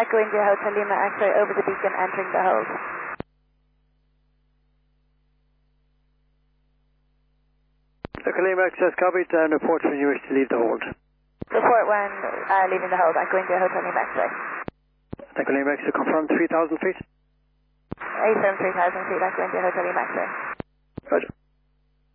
Echo India Hotel Lima X-ray over the beacon, entering the hold. Echo Lima Access, copy, and report when you wish to leave the hold. Report when leaving the hold, Echo India Hotel Lima X-ray. Echo Lima Access, confirm 3,000 feet. A firm 3,000 feet, Echo India Hotel Lima X-ray. Roger.